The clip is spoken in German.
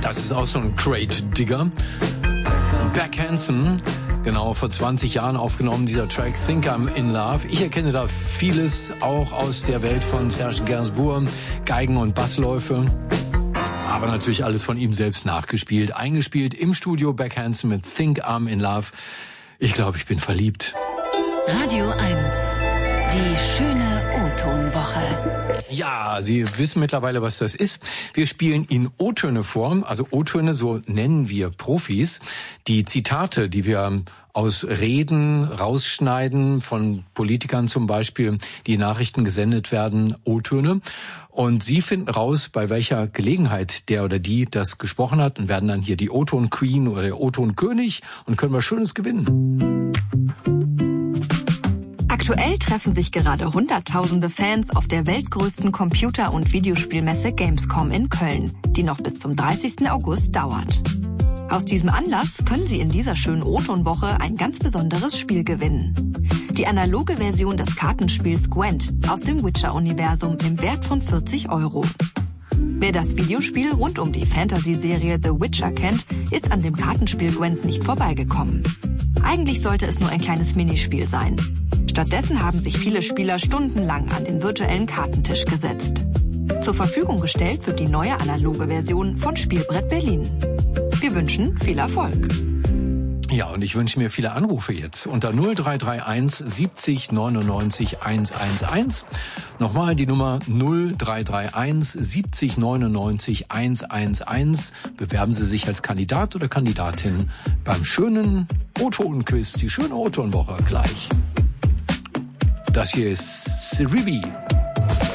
Das ist auch so ein Crate-Digger. Beck Hansen, genau vor 20 Jahren aufgenommen, dieser Track Think I'm in Love. Ich erkenne da vieles auch aus der Welt von Serge Gainsbourg, Geigen- und Bassläufe. Aber natürlich alles von ihm selbst nachgespielt, eingespielt im Studio. Beck Hansen mit Think I'm in Love. Ich glaube, ich bin verliebt. Radio 1, die schöne O-Ton-Woche. Ja, Sie wissen mittlerweile, was das ist. Wir spielen in O-Töne vor, also O-Töne, so nennen wir Profis. Die Zitate, die wir aus Reden rausschneiden, von Politikern zum Beispiel, die in Nachrichten gesendet werden, O-Töne. Und Sie finden raus, bei welcher Gelegenheit der oder die das gesprochen hat und werden dann hier die O-Ton-Queen oder der O-Ton-König und können was Schönes gewinnen. Aktuell treffen sich gerade Hunderttausende Fans auf der weltgrößten Computer- und Videospielmesse Gamescom in Köln, die noch bis zum 30. August dauert. Aus diesem Anlass können Sie in dieser schönen O-Ton-Woche ein ganz besonderes Spiel gewinnen. Die analoge Version des Kartenspiels Gwent aus dem Witcher-Universum im Wert von 40 €. Wer das Videospiel rund um die Fantasy-Serie The Witcher kennt, ist an dem Kartenspiel Gwent nicht vorbeigekommen. Eigentlich sollte es nur ein kleines Minispiel sein. Stattdessen haben sich viele Spieler stundenlang an den virtuellen Kartentisch gesetzt. Zur Verfügung gestellt wird die neue analoge Version von Spielbrett Berlin. Wir wünschen viel Erfolg. Ja, und ich wünsche mir viele Anrufe jetzt unter 0331 70 99 111. Nochmal die Nummer 0331 70 99 111. Bewerben Sie sich als Kandidat oder Kandidatin beim schönen O-Ton-Quiz, die schöne O-Ton-Woche gleich. Das hier ist Siribi.